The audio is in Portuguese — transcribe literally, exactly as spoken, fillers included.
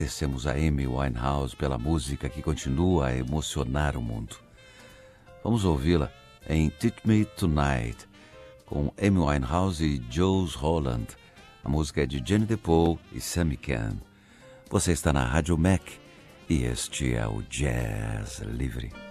Agradecemos a Amy Winehouse pela música que continua a emocionar o mundo. Vamos ouvi-la em Teach Me Tonight, com Amy Winehouse e Jools Holland. A música é de Jenny DePaul e Sammy Cahn. Você está na Rádio Mac e este é o Jazz Livre.